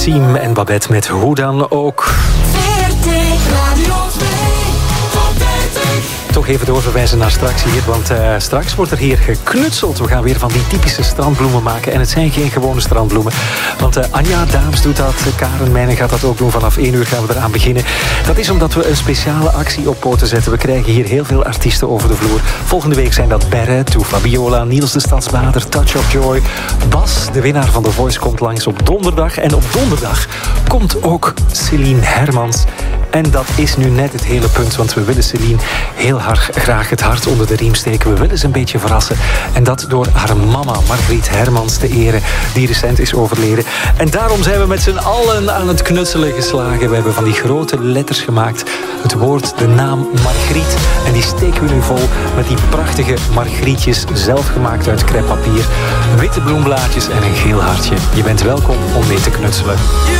Siem en Babette met Hoe dan ook. Toch even doorverwijzen naar straks hier, want straks wordt er hier geknutseld. We gaan weer van die typische strandbloemen maken. En het zijn geen gewone strandbloemen. Want Anja Daams doet dat, Karen Meijnen gaat dat ook doen. Vanaf 1 uur gaan we eraan beginnen. Dat is omdat we een speciale actie op poten zetten. We krijgen hier heel veel artiesten over de vloer. Volgende week zijn dat Berre, Toe Fabiola, Niels de Stadsbader, Touch of Joy. Bas, de winnaar van The Voice, komt langs op donderdag. En op donderdag komt ook Celine Hermans. En dat is nu net het hele punt, want we willen Celine heel graag het hart onder de riem steken. We willen ze een beetje verrassen. En dat door haar mama, Margriet Hermans, te eren, die recent is overleden. En daarom zijn we met z'n allen aan het knutselen geslagen. We hebben van die grote letters gemaakt het woord, de naam Margriet. En die steken we nu vol met die prachtige Margrietjes, zelf gemaakt uit crêpepapier, witte bloemblaadjes en een geel hartje. Je bent welkom om mee te knutselen.